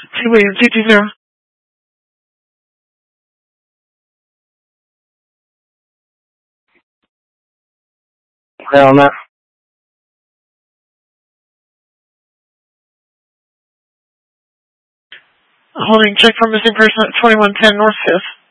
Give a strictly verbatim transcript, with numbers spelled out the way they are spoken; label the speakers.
Speaker 1: Two Williams, two two zero.
Speaker 2: Hell no.
Speaker 1: Holding check for missing person at twenty-one ten North fifth.